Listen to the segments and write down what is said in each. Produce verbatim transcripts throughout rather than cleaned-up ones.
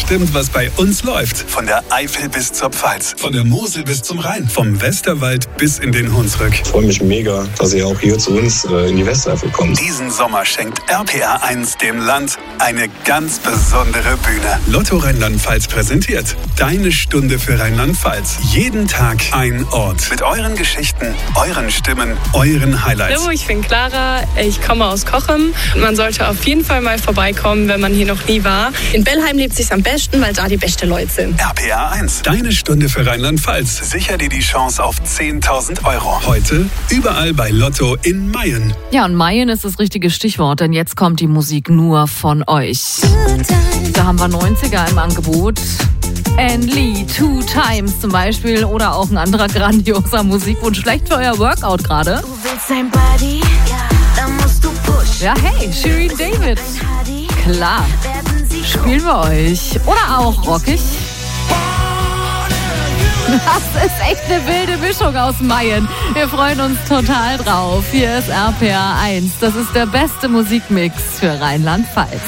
bestimmt, was bei uns läuft. Von der Eifel bis zur Pfalz, von der Mosel bis zum Rhein, vom Westerwald bis in den Hunsrück. Ich freue mich mega, dass ihr auch hier zu uns äh, in die Westeifel kommt. Diesen Sommer schenkt R P R eins dem Land eine ganz besondere Bühne. Lotto Rheinland-Pfalz präsentiert Deine Stunde für Rheinland-Pfalz. Jeden Tag ein Ort. Mit euren Geschichten, euren Stimmen, euren Highlights. Hallo, ich bin Clara, ich komme aus Cochem. Man sollte auf jeden Fall mal vorbeikommen, wenn man hier noch nie war. In Bellheim lebt es sich am besten, weil da die besten Leute sind. R P R eins, Deine Stunde für Rheinland-Pfalz. Sicher dir die Chance auf zehntausend Euro. Heute überall bei Lotto in Mayen. Ja, und Mayen ist das richtige Stichwort, denn jetzt kommt die Musik nur von euch. Da haben wir neunziger im Angebot. Anne Lee, Two Times zum Beispiel, oder auch ein anderer grandioser Musikwunsch. Vielleicht für euer Workout gerade. Du willst ein Buddy? Ja, dann musst du pushen. Ja, hey, Shirin David. Klar, spielen wir euch. Oder auch rockig. Das ist echt eine wilde Mischung aus Mayen. Wir freuen uns total drauf. Hier ist R P R eins. Das ist der beste Musikmix für Rheinland-Pfalz.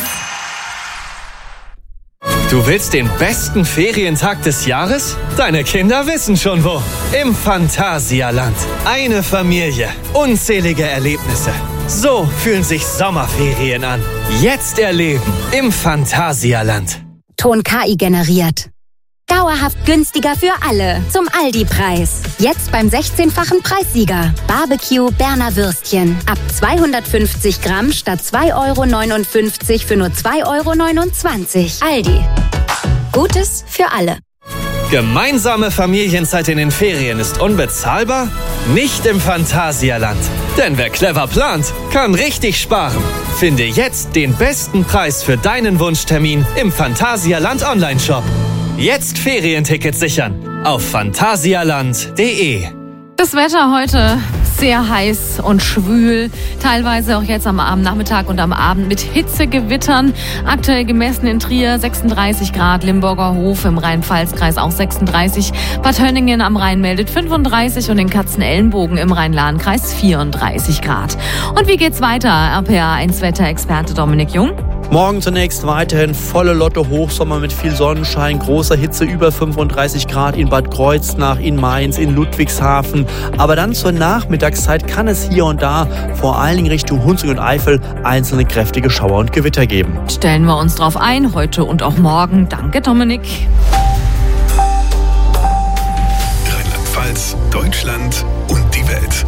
Du willst den besten Ferientag des Jahres? Deine Kinder wissen schon wo. Im Phantasialand. Eine Familie, unzählige Erlebnisse. So fühlen sich Sommerferien an. Jetzt erleben im Phantasialand. Ton K I generiert. Dauerhaft günstiger für alle. Zum Aldi-Preis. Jetzt beim sechzehnfachen Preissieger. Barbecue Berner Würstchen. Ab zweihundertfünfzig Gramm statt zwei Euro neunundfünfzig für nur zwei Euro neunundzwanzig. Aldi. Gutes für alle. Gemeinsame Familienzeit in den Ferien ist unbezahlbar? Nicht im Phantasialand. Denn wer clever plant, kann richtig sparen. Finde jetzt den besten Preis für deinen Wunschtermin im Phantasialand Online-Shop. Jetzt Ferientickets sichern auf phantasialand punkt de. Das Wetter heute sehr heiß und schwül, teilweise auch jetzt am Abendnachmittag und am Abend mit Hitzegewittern. Aktuell gemessen in Trier sechsunddreißig Grad, Limburger Hof im Rhein-Pfalz-Kreis auch sechsunddreißig, Bad Hönningen am Rhein meldet fünfunddreißig und in Katzenelnbogen im Rhein-Lahn-Kreis vierunddreißig Grad. Und wie geht's weiter? R P R eins Wetterexperte Dominik Jung. Morgen zunächst weiterhin volle Lotte Hochsommer mit viel Sonnenschein, großer Hitze über fünfunddreißig Grad in Bad Kreuznach, in Mainz, in Ludwigshafen. Aber dann zur Nachmittagszeit kann es hier und da, vor allen Dingen Richtung Hunsrück und Eifel, einzelne kräftige Schauer und Gewitter geben. Stellen wir uns drauf ein, heute und auch morgen. Danke, Dominik. Rheinland-Pfalz, Deutschland und die Welt.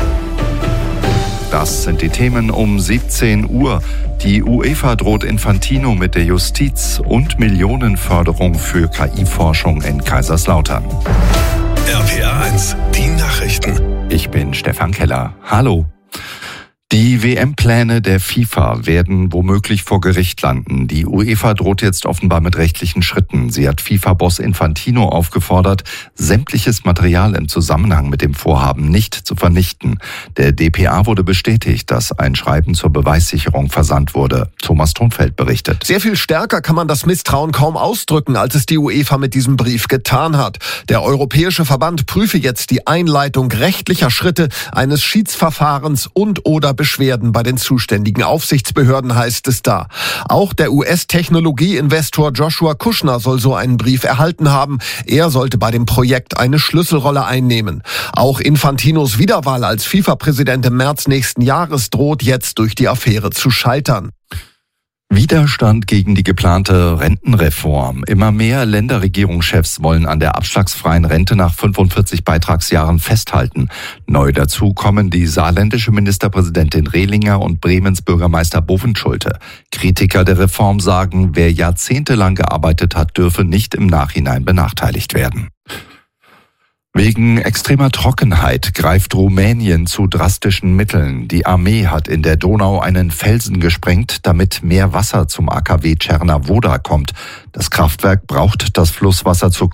Das sind die Themen um siebzehn Uhr. Die UEFA droht Infantino mit der Justiz und Millionenförderung für K I-Forschung in Kaiserslautern. R P R eins, die Nachrichten. Ich bin Stefan Keller. Hallo. Die W M-Pläne der FIFA werden womöglich vor Gericht landen. Die UEFA droht jetzt offenbar mit rechtlichen Schritten. Sie hat FIFA-Boss Infantino aufgefordert, sämtliches Material im Zusammenhang mit dem Vorhaben nicht zu vernichten. Der D P A wurde bestätigt, dass ein Schreiben zur Beweissicherung versandt wurde. Thomas Thunfeld berichtet. Sehr viel stärker kann man das Misstrauen kaum ausdrücken, als es die UEFA mit diesem Brief getan hat. Der Europäische Verband prüfe jetzt die Einleitung rechtlicher Schritte eines Schiedsverfahrens und oder Beschwerden bei den zuständigen Aufsichtsbehörden, heißt es da. Auch der U S-Technologie-Investor Joshua Kushner soll so einen Brief erhalten haben. Er sollte bei dem Projekt eine Schlüsselrolle einnehmen. Auch Infantinos Wiederwahl als FIFA-Präsident im März nächsten Jahres droht jetzt durch die Affäre zu scheitern. Widerstand gegen die geplante Rentenreform. Immer mehr Länderregierungschefs wollen an der abschlagsfreien Rente nach fünfundvierzig Beitragsjahren festhalten. Neu dazu kommen die saarländische Ministerpräsidentin Rehlinger und Bremens Bürgermeister Bovenschulte. Kritiker der Reform sagen, wer jahrzehntelang gearbeitet hat, dürfe nicht im Nachhinein benachteiligt werden. Wegen extremer Trockenheit greift Rumänien zu drastischen Mitteln. Die Armee hat in der Donau einen Felsen gesprengt, damit mehr Wasser zum A K W Czerna Woda kommt. Das Kraftwerk braucht das Flusswasser zur